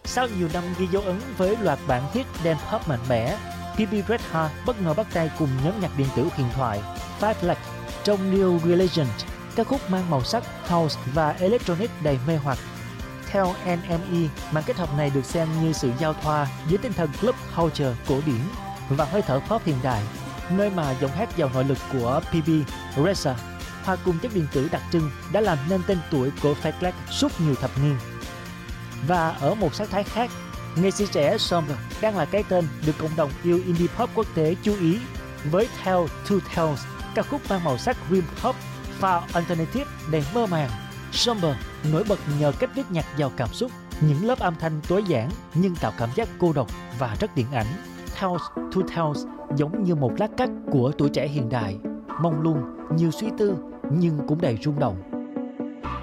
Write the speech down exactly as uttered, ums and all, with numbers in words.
Sau nhiều năm ghi dấu ấn với loạt bản hit dance pop mạnh mẽ, pê bê Red Heart bất ngờ bắt tay cùng nhóm nhạc điện tử huyền thoại Five Flags trong New Religion, ca khúc mang màu sắc house và electronic đầy mê hoặc. Theo en em e, màn kết hợp này được xem như sự giao thoa giữa tinh thần club culture cổ điển và hơi thở pop hiện đại, nơi mà giọng hát giàu nội lực của pê bê Reza hòa cùng chất điện tử đặc trưng đã làm nên tên tuổi của Five Flags suốt nhiều thập niên. Và ở một sắc thái khác, nghệ sĩ trẻ Somber đang là cái tên được cộng đồng yêu indie pop quốc tế chú ý với Tell to Tales, ca khúc mang màu sắc dream pop pha alternative đầy mơ màng. Somber nổi bật nhờ cách viết nhạc giàu cảm xúc, những lớp âm thanh tối giản nhưng tạo cảm giác cô độc và rất điện ảnh. Tales to Tales giống như một lát cắt của tuổi trẻ hiện đại, mông lung, nhiều suy tư nhưng cũng đầy rung động.